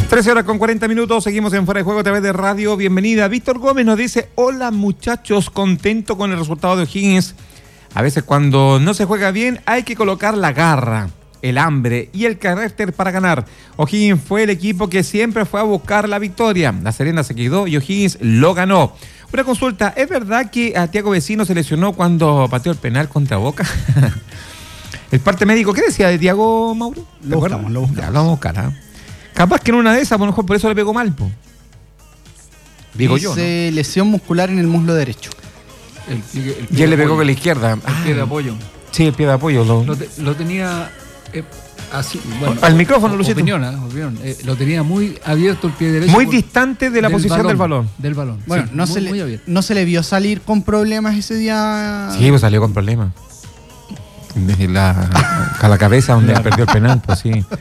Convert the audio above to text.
13:40, seguimos en Fuera de Juego a través de radio. Bienvenida. Víctor Gómez nos dice: hola muchachos, contento con el resultado de O'Higgins. A veces cuando no se juega bien hay que colocar la garra, el hambre y el carácter para ganar. O'Higgins fue el equipo que siempre fue a buscar la victoria. La Serena se quedó y O'Higgins lo ganó. Una consulta: ¿es verdad que a Thiago Vecino se lesionó cuando pateó el penal contra Boca? El parte médico, ¿qué decía de Thiago, Mauro? Lo buscamos. Ya, lo vamos a buscar, ¿eh? Capaz que en una de esas, a lo mejor por eso le pegó mal, po. Digo yo, ¿no? Lesión muscular en el muslo derecho. Y él le pegó con la izquierda. El pie de apoyo. Sí, el pie de apoyo. Lo tenía así. Bueno, al micrófono, Luciano. Opinión. Lo tenía muy abierto el pie derecho. Muy distante de la posición del balón. Del balón. Bueno, sí, no se le vio salir con problemas ese día. Sí, pues salió con problemas. A la cabeza donde perdió el penal, pues sí.